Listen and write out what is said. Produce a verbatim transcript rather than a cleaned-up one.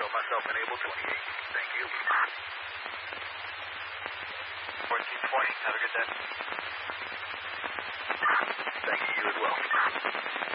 Show myself enabled twenty-eight. Thank you. fourteen twenty. Have a good day.